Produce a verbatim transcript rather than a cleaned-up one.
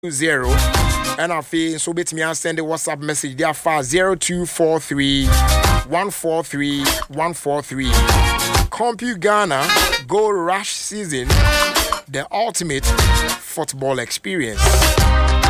zero. And I feel so bit me and send a WhatsApp message there for zero two four three one four three one four three. Compu Ghana Gold Rush Season, the ultimate football experience.